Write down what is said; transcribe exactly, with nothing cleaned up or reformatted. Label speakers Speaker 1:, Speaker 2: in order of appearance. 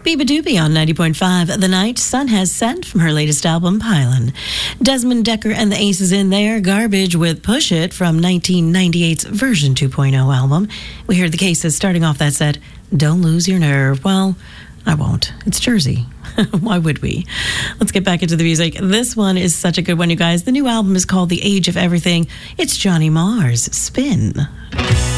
Speaker 1: Biba Doobie on ninety point five The Night. Sun has set from her latest album, Pylon. Desmond Decker and the Aces in there. Garbage with Push It from nineteen ninety-eight's version two point oh album. We heard the Cases starting off that set. Don't Lose Your Nerve. Well, I won't. It's Jersey. Why would we? Let's get back into the music. This one is such a good one, you guys. The new album is called The Age of Everything. It's Johnny Marr's Spin.